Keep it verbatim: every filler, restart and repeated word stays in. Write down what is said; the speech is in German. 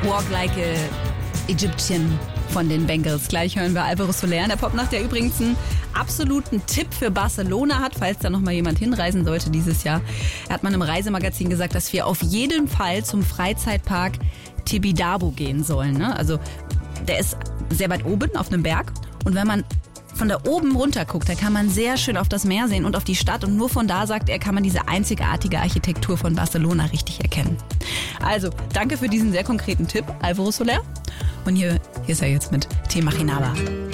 Walk Like a Egyptian von den Bengals. Gleich hören wir Alvaro Soler in der Popnacht, der übrigens einen absoluten Tipp für Barcelona hat, falls da noch mal jemand hinreisen sollte dieses Jahr. Er hat mal im Reisemagazin gesagt, dass wir auf jeden Fall zum Freizeitpark Tibidabo gehen sollen. Ne? Also der ist sehr weit oben auf einem Berg und wenn man von da oben runter guckt, da kann man sehr schön auf das Meer sehen und auf die Stadt und nur von da, sagt er, kann man diese einzigartige Architektur von Barcelona richtig erkennen. Also, danke für diesen sehr konkreten Tipp, Alvaro Soler. Und hier, hier ist er jetzt mit Te Imaginaba.